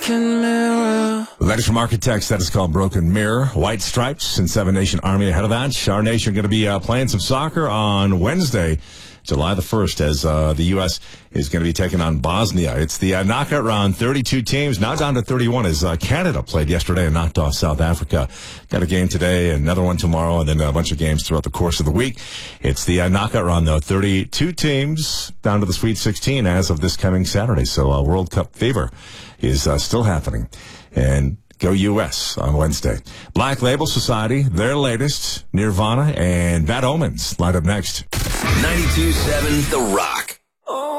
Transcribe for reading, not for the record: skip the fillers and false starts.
Letters from Architects, that is called Broken Mirror. White Stripes and Seven Nation Army ahead of that. Our nation going to be playing some soccer on Wednesday, July the 1st, as the U.S. is going to be taking on Bosnia. It's the knockout round, 32 teams, now down to 31 as Canada played yesterday and knocked off South Africa. Got a game today, another one tomorrow, and then a bunch of games throughout the course of the week. It's the knockout round, though, 32 teams down to the Sweet 16 as of this coming Saturday. So World Cup fever is still happening. And go U.S. on Wednesday. Black Label Society, their latest, Nirvana and Bad Omens, lined up next. 92.7 The Rock.